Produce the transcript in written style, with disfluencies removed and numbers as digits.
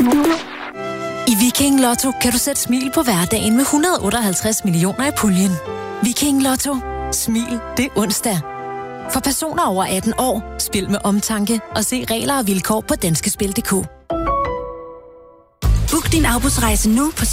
I Viking Lotto kan du sætte smil på hverdagen med 158 millioner i puljen. Viking Lotto. Smil, det er onsdag. For personer over 18 år, spil med omtanke og se regler og vilkår på danskespil.dk. Book din afbudsrejse nu på